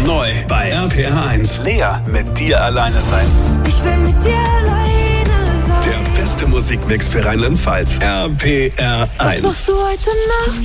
Neu bei RPR1. Lea mit Dir alleine sein. Ich will mit dir alleine sein. Der beste Musikmix für Rheinland-Pfalz. RPR1. Was machst du heute Nacht?